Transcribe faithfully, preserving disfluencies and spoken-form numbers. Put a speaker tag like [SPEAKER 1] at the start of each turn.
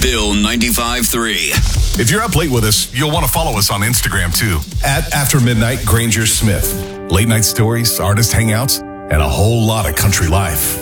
[SPEAKER 1] Bill ninety-five three.
[SPEAKER 2] If you're up late with us, you'll want to follow us on Instagram too. At After Midnight Granger Smith. Late night stories, artist hangouts, and a whole lot of country life.